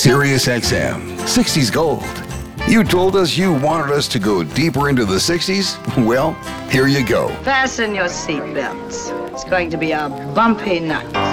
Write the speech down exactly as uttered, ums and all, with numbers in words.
Sirius X M, sixties Gold. You told us you wanted us to go deeper into the sixties? Well, here you go. Fasten your seatbelts. It's going to be a bumpy night.